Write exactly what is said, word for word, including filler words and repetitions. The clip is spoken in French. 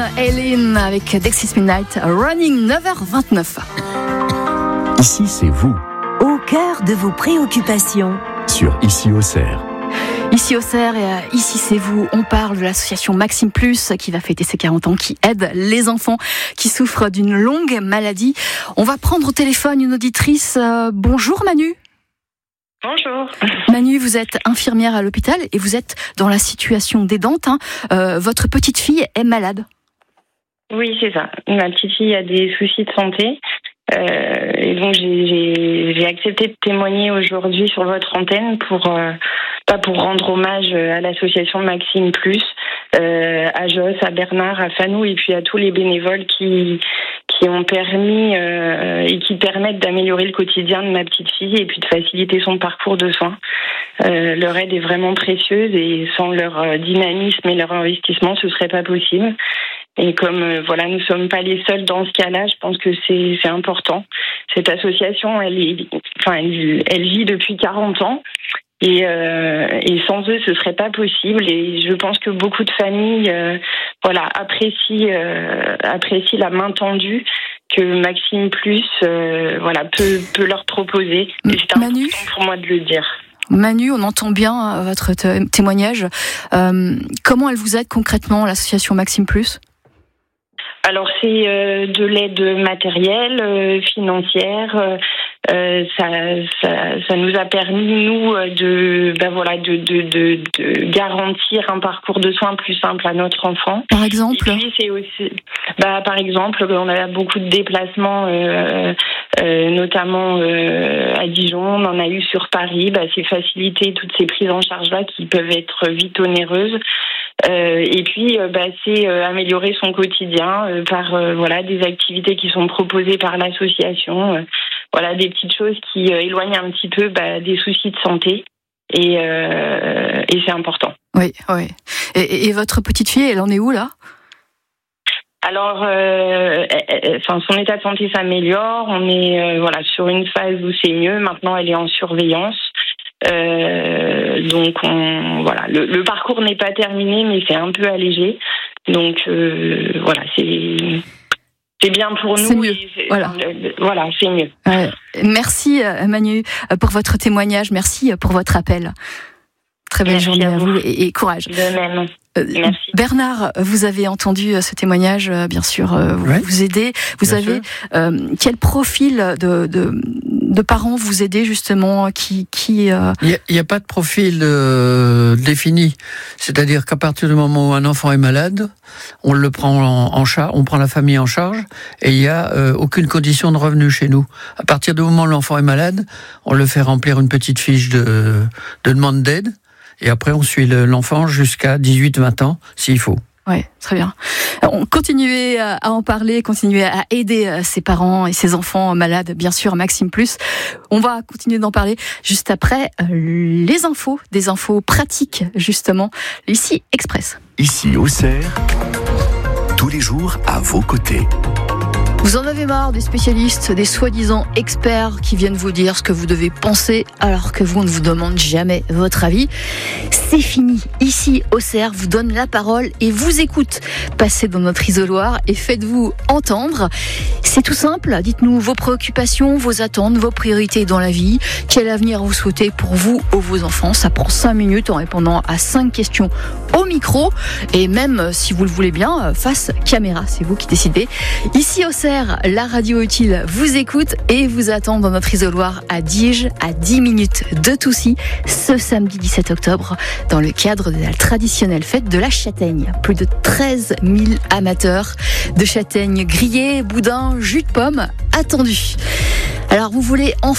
Eileen avec Dexys Midnight, Running, neuf heures vingt-neuf. Ici, c'est vous. Au cœur de vos préoccupations. Sur Ici Auxerre. Ici Auxerre et euh, ici c'est vous, on parle de l'association Maxime Plus qui va fêter ses quarante ans, qui aide les enfants qui souffrent d'une longue maladie. On va prendre au téléphone une auditrice. Euh, bonjour Manu. Bonjour. Manu, vous êtes infirmière à l'hôpital et vous êtes dans la situation d'aidante. Hein. Euh, votre petite fille est malade. Oui, c'est ça. Ma petite fille a des soucis de santé. Euh, et donc j'ai, j'ai, j'ai accepté de témoigner aujourd'hui sur votre antenne pour euh, pas pour rendre hommage à l'association Maxime Plus, euh, à Joss, à Bernard, à Fanou et puis à tous les bénévoles qui qui ont permis euh, et qui permettent d'améliorer le quotidien de ma petite fille et puis de faciliter son parcours de soins. Euh, leur aide est vraiment précieuse et sans leur dynamisme et leur investissement, ce serait pas possible. Et comme euh, voilà, nous sommes pas les seuls dans ce cas-là, je pense que c'est c'est important. Cette association, elle est, enfin, elle, elle vit depuis quarante ans et euh, et sans eux, ce serait pas possible. Et je pense que beaucoup de familles, euh, voilà, apprécient euh, apprécient la main tendue que Maxime Plus, euh, voilà, peut peut leur proposer. Et c'est Manu, important pour moi de le dire. Manu, on entend bien votre t- témoignage. Euh, comment elle vous aide concrètement, l'association Maxime Plus ? Alors c'est euh, de l'aide matérielle, euh, financière. Euh, euh, ça, ça, ça nous a permis nous de, ben voilà, de, de, de, de garantir un parcours de soins plus simple à notre enfant. Par exemple. Et puis c'est aussi, bah par exemple, on a beaucoup de déplacements, euh, euh, notamment euh, à Dijon. On en a eu sur Paris. Bah, c'est faciliter toutes ces prises en charge là qui peuvent être vite onéreuses. Euh, et puis, euh, bah, c'est euh, améliorer son quotidien euh, par euh, voilà des activités qui sont proposées par l'association, euh, voilà des petites choses qui euh, éloignent un petit peu bah, des soucis de santé et, euh, et c'est important. Oui, oui. Et, et votre petite fille, elle en est où là ? Alors, euh, enfin, son état de santé s'améliore. On est euh, voilà sur une phase où c'est mieux. Maintenant, elle est en surveillance. Euh, donc on, voilà, le, le parcours n'est pas terminé, mais c'est un peu allégé. Donc euh, voilà, c'est c'est bien pour nous. C'est mieux. Et c'est, voilà, euh, voilà, c'est mieux. Euh, merci Manu pour votre témoignage, merci pour votre appel. Très belle merci journée à à vous, vous et, et courage. De même. Euh, Merci. Bernard, vous avez entendu ce témoignage, bien sûr, euh, vous, ouais, vous aidez. Vous bien avez euh, quel profil de, de, de parents vous aidez justement qui, qui euh... Il n'y a, a pas de profil euh, défini. C'est-à-dire qu'à partir du moment où un enfant est malade, on le prend en, en charge, on prend la famille en charge, et il n'y a euh, aucune condition de revenu chez nous. À partir du moment où l'enfant est malade, on le fait remplir une petite fiche de, de demande d'aide. Et après, on suit le, l'enfant jusqu'à dix-huit vingt ans, s'il faut. Oui, très bien. On continuez à en parler, continuez à aider ses parents et ses enfants malades, bien sûr, Maxime Plus. On va continuer d'en parler juste après les infos, des infos pratiques, justement. Ici, Express. Ici, Auxerre, tous les jours à vos côtés. Vous en avez marre des spécialistes, des soi-disant experts qui viennent vous dire ce que vous devez penser alors que vous ne vous demandez jamais votre avis. C'est fini. Ici, Auxerre vous donne la parole et vous écoute. Passez dans notre isoloir et faites-vous entendre. C'est tout simple. Dites-nous vos préoccupations, vos attentes, vos priorités dans la vie. Quel avenir vous souhaitez pour vous ou vos enfants. Ça prend cinq minutes en répondant à cinq questions au micro. Et même, si vous le voulez bien, face caméra. C'est vous qui décidez. Ici, Auxerre, la radio utile vous écoute et vous attend dans notre isoloir à Diges, à dix minutes de Toussy, ce samedi dix-sept octobre, dans le cadre de la traditionnelle fête de la châtaigne. Plus de treize mille amateurs de châtaignes grillées, boudins, jus de pomme attendus. Alors, vous voulez enfin